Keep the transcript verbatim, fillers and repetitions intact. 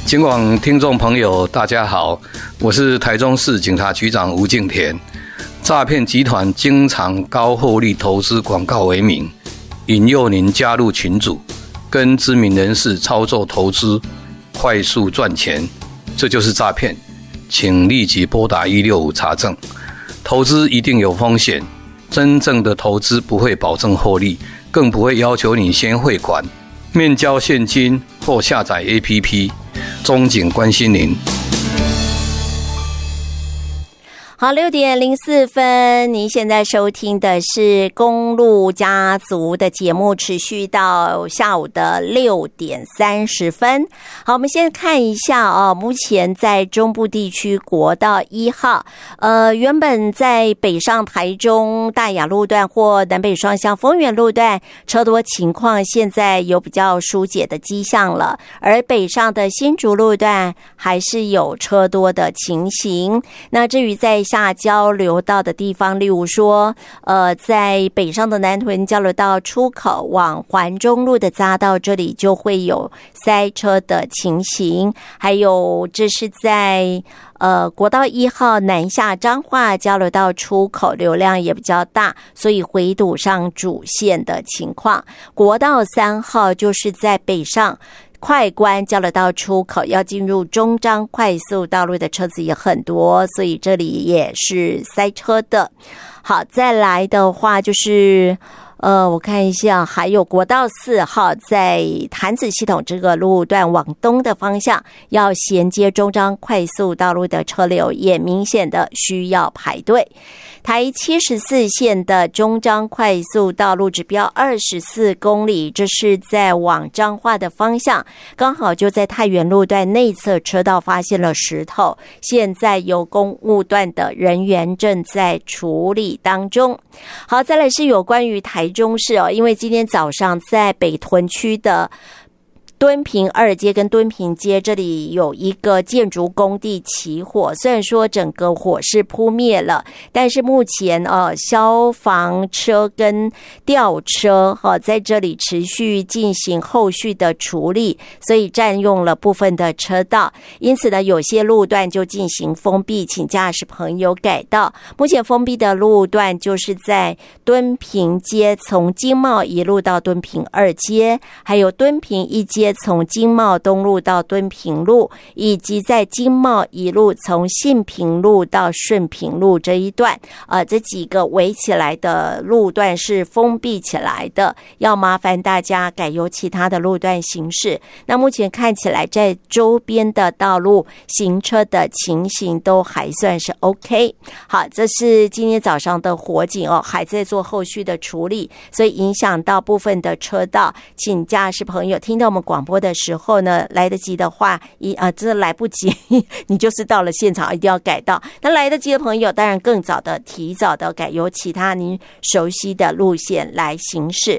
警广听众朋友大家好，我是台中市警察局长吴敬田。诈骗集团经常高获利投资广告为名，引诱您加入群组，跟知名人士操作投资，快速赚钱，这就是诈骗。请立即拨打一六五查证。投资一定有风险，真正的投资不会保证获利，更不会要求你先汇款、面交现金或下载 A P P。中警关心您。 好，六点零四分，您现在收听的是公路家族的节目，持续到下午的六点三十分。好，我们先看一下哦，目前在中部地区国道一号，呃，原本在北上台中大雅路段或南北双向丰原路段车多情况，现在有比较疏解的迹象了，而北上的新竹路段还是有车多的情形。那至于在下交流道的地方，例如说呃，在北上的南屯交流道出口往环中路的匝道，这里就会有塞车的情形。还有这是在呃国道一号南下彰化交流道出口流量也比较大，所以回堵上主线的情况。国道三号就是在北上快关交流道出口要进入中彰快速道路的车子也很多，所以这里也是塞车的。好，再来的话就是呃，我看一下，还有国道四号在潭子系统这个路段往东的方向，要衔接中彰快速道路的车流也明显的需要排队。台七十四线的中彰快速道路指标二十四公里，这是在往彰化的方向，刚好就在太原路段内侧车道发现了石头，现在有公务段的人员正在处理当中。好，再来是有关于台中市哦，因为今天早上在北屯区的敦平二街跟敦平街这里有一个建筑工地起火，虽然说整个火势扑灭了，但是目前呃消防车跟吊车呃在这里持续进行后续的处理，所以占用了部分的车道，因此呢有些路段就进行封闭，请驾驶朋友改道。目前封闭的路段就是在敦平街从经贸一路到敦平二街，还有敦平一街从经贸东路到敦平路，以及在经贸一路从信平路到顺平路这一段，呃，这几个围起来的路段是封闭起来的，要麻烦大家改由其他的路段行驶。那目前看起来在周边的道路行车的情形都还算是 OK。 好，这是今天早上的火警哦，还在做后续的处理，所以影响到部分的车道，请驾驶朋友听到我们广播的时候呢，来得及的话一啊，真的来不及你就是到了现场一定要改道。那来得及的朋友当然更早的提早的改由其他您熟悉的路线来行驶。